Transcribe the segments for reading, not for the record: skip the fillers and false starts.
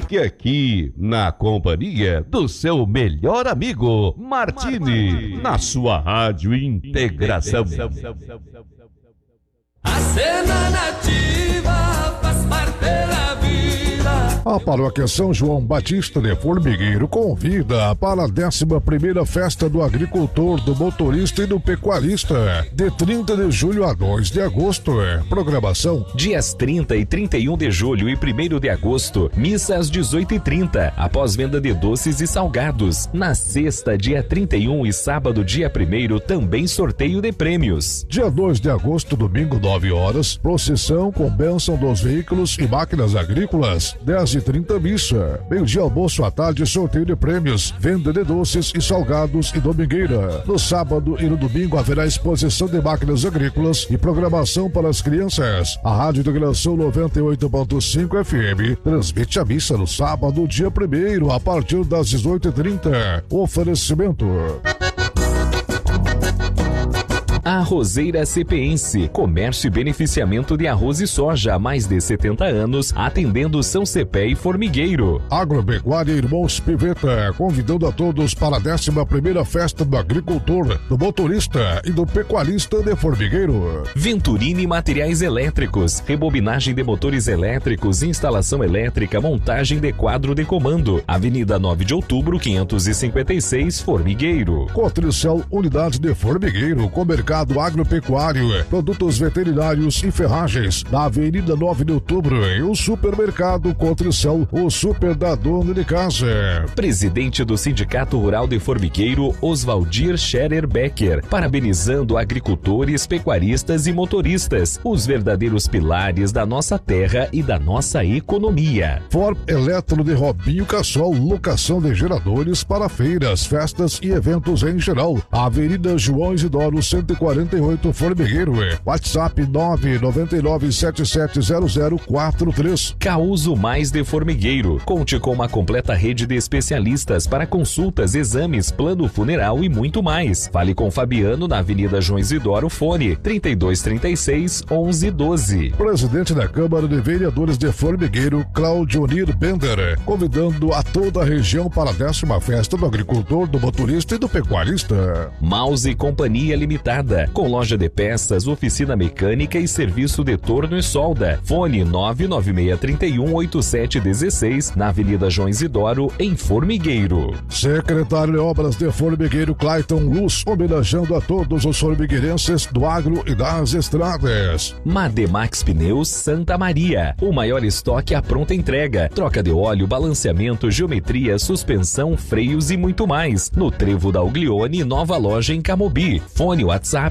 Fique aqui na companhia do seu melhor amigo, Martini, na sua Rádio Integração. A cena nativa faz parte da vida. A Paróquia São João Batista de Formigueiro convida para a 11ª Festa do Agricultor, do Motorista e do Pecuarista, de 30 de julho a 2 de agosto. Programação: dias 30 e 31 de julho e 1º de agosto, missa às 18h30, após venda de doces e salgados. Na sexta, dia 31 e sábado, dia 1º, também sorteio de prêmios. Dia 2 de agosto, domingo, 9 horas, procissão com bênção dos veículos e máquinas agrícolas. 10h30 missa. Meio-dia almoço, à tarde sorteio de prêmios, venda de doces e salgados e domingueira. No sábado e no domingo haverá exposição de máquinas agrícolas e programação para as crianças. A Rádio Integração 98.5 FM transmite a missa no sábado, dia 1º, a partir das 18h30. Oferecimento: Arrozeira Cepense, comércio e beneficiamento de arroz e soja há mais de 70 anos, atendendo São Cepé e Formigueiro. Agropecuária Irmãos Piveta, convidando a todos para a 11ª Festa do Agricultor, do Motorista e do Pecuarista de Formigueiro. Venturini Materiais Elétricos, rebobinagem de motores elétricos, instalação elétrica, montagem de quadro de comando. Avenida 9 de Outubro, 556, Formigueiro. Cotricel Unidade de Formigueiro, com mercado agropecuário, produtos veterinários e ferragens, na Avenida 9 de Outubro, e o supermercado Cotricel, o super da dona de casa. Presidente do Sindicato Rural de Formigueiro, Oswaldir Scherer Becker, parabenizando agricultores, pecuaristas e motoristas, os verdadeiros pilares da nossa terra e da nossa economia. Form Eletro de Robinho Cassol, locação de geradores para feiras, festas e eventos em geral. Avenida João Isidoro 148, Formigueiro. WhatsApp 999770043. Causo Mais de Formigueiro. Conte com uma completa rede de especialistas para consultas, exames, plano funeral e muito mais. Fale com Fabiano na Avenida João Isidoro, fone 3236-1112. Presidente da Câmara de Vereadores de Formigueiro, Claudionir Bender, convidando a toda a região para a 10ª Festa do Agricultor, do Motorista e do Pecuarista. Mouse Companhia Limitada, com loja de peças, oficina mecânica e serviço de torno e solda. Fone 996318716, na Avenida João Isidoro, em Formigueiro. Secretário de Obras de Formigueiro, Clayton Luz, homenageando a todos os formigueirenses do agro e das estradas. Mademax Pneus Santa Maria, o maior estoque à pronta entrega. Troca de óleo, balanceamento, geometria, suspensão, freios e muito mais. No Trevo da Uglione, nova loja em Camobi. Fone WhatsApp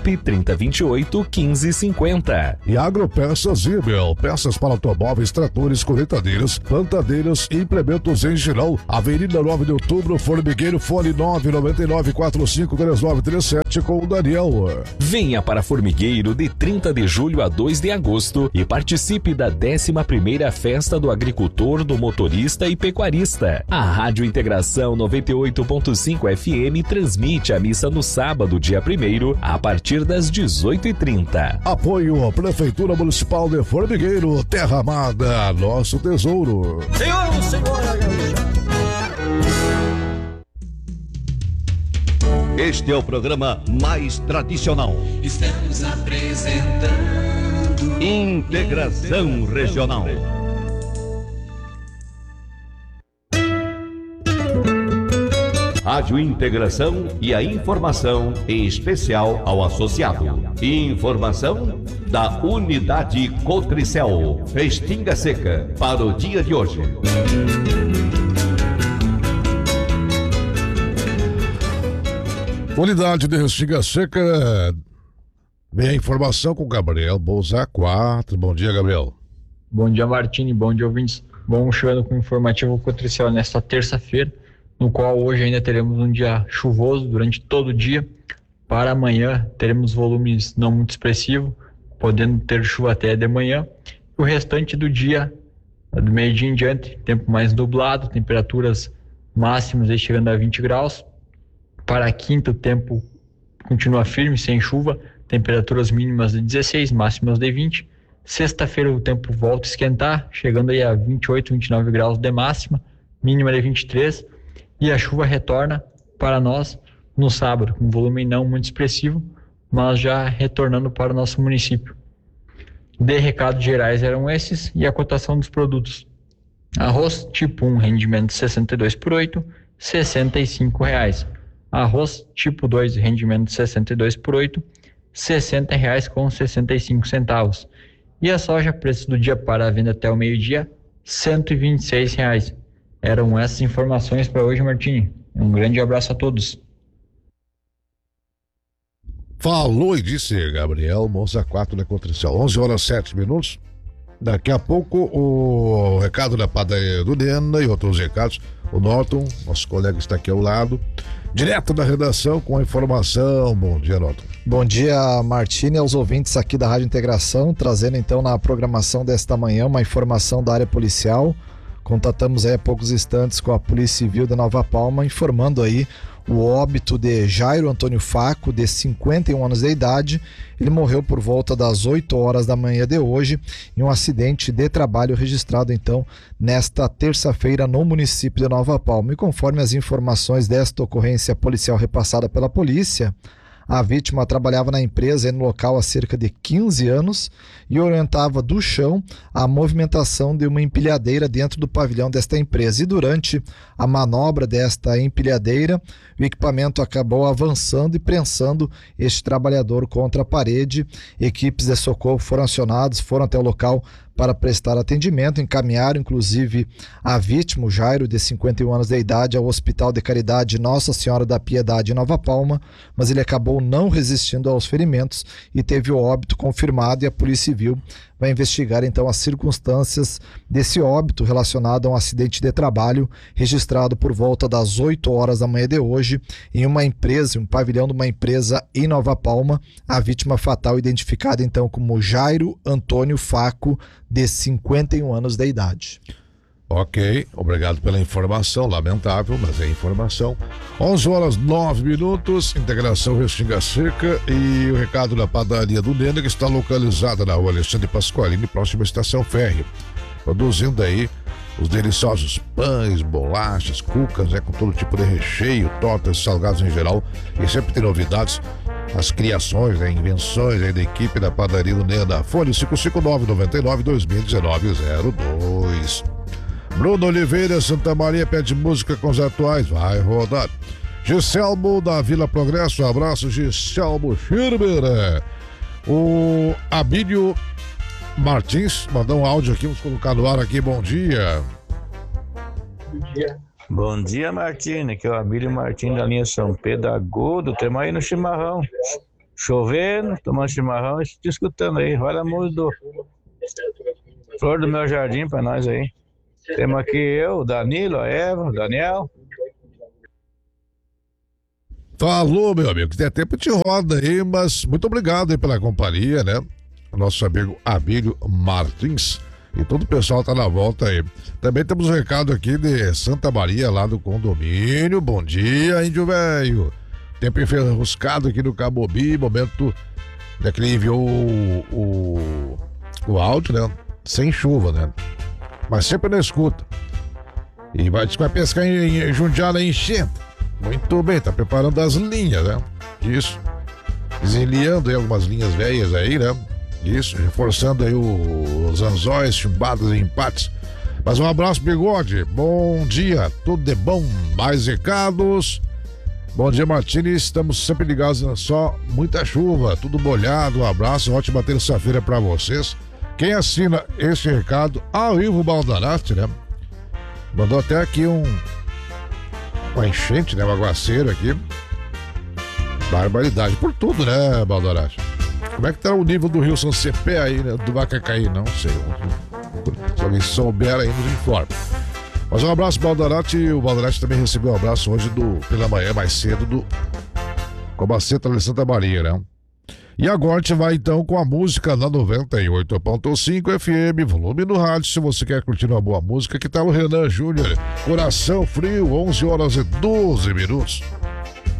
3028-1550. E Agropeças Zibel, peças para automóveis, tratores, colheitadeiras, plantadeiras e implementos em geral. Avenida 9 de Outubro, Formigueiro, fone 999453937 com o Daniel. Venha para Formigueiro de 30 de julho a 2 de agosto e participe da 11ª Festa do Agricultor, do Motorista e Pecuarista. A Rádio Integração 98.5 FM transmite a missa no sábado, dia 1º, a partir das 18h30. Apoio Prefeitura Municipal de Formigueiro, Terra Amada, nosso tesouro. Este é o programa mais tradicional. Estamos apresentando Integração Regional. Rádio Integração e a informação em especial ao associado. Informação da Unidade Cotricel, Restinga Seca, para o dia de hoje. Unidade de Restinga Seca, vem a informação com Gabriel Bolsa 4. Bom dia, Gabriel. Bom dia, Martini, bom dia, ouvintes. Vamos chegando com o informativo Cotricel nesta terça-feira, no qual hoje ainda teremos um dia chuvoso durante todo o dia. Para amanhã teremos volumes não muito expressivos, podendo ter chuva até de manhã. O restante do dia, do meio-dia em diante, tempo mais nublado, temperaturas máximas aí chegando a 20 graus. Para a quinta, o tempo continua firme, sem chuva, temperaturas mínimas de 16, máximas de 20. Sexta-feira o tempo volta a esquentar, chegando aí a 28, 29 graus de máxima, mínima de 23, e a chuva retorna para nós no sábado, com volume não muito expressivo, mas já retornando para o nosso município. De recados gerais eram esses, e a cotação dos produtos. Arroz tipo 1, rendimento 62 por 8, R$ 65. Arroz tipo 2, rendimento 62 por 8, R$ 60,65. E a soja, preço do dia para a venda até o meio-dia, R$ 126. Eram essas informações para hoje, Martini. Um grande abraço a todos. Falou e disse Gabriel Monza 4 da Cotricel. 11h07. Daqui a pouco o recado da padaria do Nena e outros recados. O Norton, nosso colega, está aqui ao lado, direto da redação com a informação. Bom dia, Norton. Bom dia, Martini, aos ouvintes aqui da Rádio Integração, trazendo então na programação desta manhã uma informação da área policial. Contatamos aí há poucos instantes com a Polícia Civil de Nova Palma, informando aí o óbito de Jairo Antônio Faco, de 51 anos de idade. Ele morreu por volta das 8 horas da manhã de hoje em um acidente de trabalho registrado então nesta terça-feira no município de Nova Palma. E conforme as informações desta ocorrência policial repassada pela polícia, a vítima trabalhava na empresa e no local há cerca de 15 anos e orientava do chão a movimentação de uma empilhadeira dentro do pavilhão desta empresa. E durante a manobra desta empilhadeira, o equipamento acabou avançando e prensando este trabalhador contra a parede. Equipes de socorro foram acionadas, foram até o local para prestar atendimento, encaminharam inclusive a vítima, o Jairo, de 51 anos de idade, ao Hospital de Caridade Nossa Senhora da Piedade em Nova Palma, mas ele acabou não resistindo aos ferimentos e teve o óbito confirmado, e a Polícia Civil vai investigar então as circunstâncias desse óbito relacionado a um acidente de trabalho registrado por volta das 8 horas da manhã de hoje em uma empresa, um pavilhão de uma empresa em Nova Palma. A vítima fatal identificada então como Jairo Antônio Faco, de 51 anos de idade. Ok, obrigado pela informação, lamentável, mas é informação. 11h09, Integração Restinga Seca, e o recado da padaria do Nena, que está localizada na rua Alexandre Pasqualini, próxima à estação férrea, produzindo aí os deliciosos pães, bolachas, cucas, com todo tipo de recheio, tortas, salgados em geral, e sempre tem novidades, as criações, invenções da equipe da padaria do Nena. Fone 559-99-2019-02. Bruno Oliveira, Santa Maria, pede música com os atuais, vai rodar. Giselmo da Vila Progresso, um abraço, Giselmo Schirmer. O Abílio Martins mandou um áudio aqui, vamos colocar no ar aqui. Bom dia. Bom dia, Martins, que é o Abílio Martins da linha São Pedro Agudo. Estamos aí no chimarrão, chovendo, tomando chimarrão e te escutando aí. Olha a música do Flor do Meu Jardim pra nós aí. Temos aqui eu, o Danilo, a Eva, o Daniel. Falou, meu amigo, tem tempo de roda aí, mas muito obrigado aí pela companhia, né? Nosso amigo Abílio Martins e todo o pessoal tá na volta aí. Também temos um recado aqui de Santa Maria, lá do condomínio. Bom dia, índio velho. Tempo enferruscado aqui no Camobi, momento que ele enviou o áudio, né? Sem chuva, né? Mas sempre na escuta. E vai pescar em Jundiaí, enchente. Muito bem, tá preparando as linhas, né? Isso. Desenliando aí algumas linhas velhas aí, né? Isso, reforçando aí os anzóis, chumbadas e empates. Mas um abraço, Bigode. Bom dia, tudo de bom. Mais recados. Bom dia, Martins. Estamos sempre ligados, só muita chuva, tudo molhado. Um abraço, ótima terça-feira pra vocês. Quem assina esse recado, o Ivo Baldarati, né? Mandou até aqui uma enchente, né? Um aguaceiro aqui. Barbaridade. Por tudo, né, Baldarati? Como é que tá o nível do Rio São Cepé aí, né? Do Vacacaí? Não sei. Se alguém souber aí, nos informa. Mas um abraço, Baldarati. O Baldarati também recebeu um abraço hoje pela manhã, mais cedo, do Comaceta de Santa Maria, né? E agora a gente vai então com a música na 98.5 FM, volume no rádio. Se você quer curtir uma boa música, que tal o Renan Júnior? Coração Frio, 11h12.